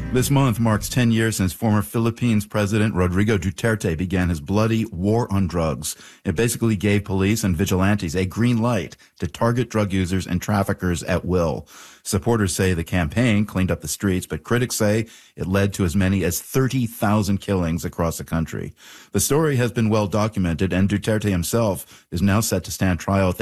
This month marks 10 years since former Philippines President Rodrigo Duterte began his bloody war on drugs. It basically gave police and vigilantes a green light to target drug users and traffickers at will. Supporters say the campaign cleaned up the streets, but critics say it led to as many as 30,000 killings across the country. The story has been well documented, and Duterte himself is now set to stand trial at the